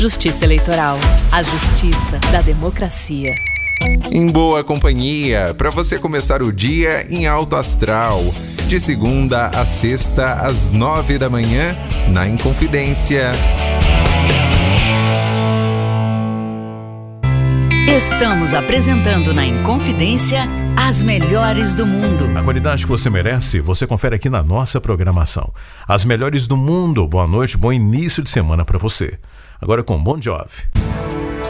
Justiça Eleitoral, a justiça da democracia. Em boa companhia, para você começar o dia em alto astral. De segunda a sexta, às 9 da manhã, na Inconfidência. Estamos apresentando na Inconfidência as melhores do mundo. A qualidade que você merece, você confere aqui na nossa programação. As melhores do mundo. Boa noite, bom início de semana para você. Agora com Bon Jovi.